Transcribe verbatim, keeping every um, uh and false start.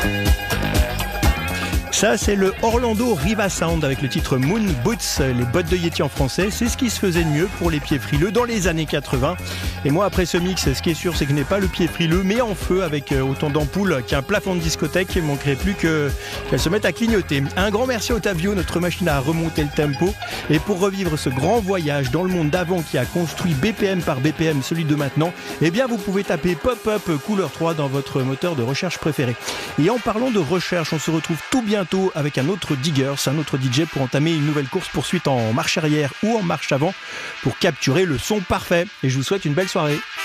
Ça, c'est le Orlando Riva Sound avec le titre Moon Boots, les bottes de Yeti en français. C'est ce qui se faisait de mieux pour les pieds frileux dans les années quatre-vingts. Et moi, après ce mix, ce qui est sûr, c'est que je n'ai pas le pied frileux, mais en feu avec autant d'ampoules qu'un plafond de discothèque. Il ne manquerait plus que, qu'elles se mettent à clignoter. Un grand merci à Ottavio, notre machine à remonter le tempo. Et pour revivre ce grand voyage dans le monde d'avant qui a construit B P M par B P M celui de maintenant, eh bien, vous pouvez taper Pop-Up Couleur trois dans votre moteur de recherche préféré. Et en parlant de recherche, on se retrouve tout bientôt avec un autre Diggers, un autre D J pour entamer une nouvelle course-poursuite en marche arrière ou en marche avant pour capturer le son parfait. Et je vous souhaite une belle soirée.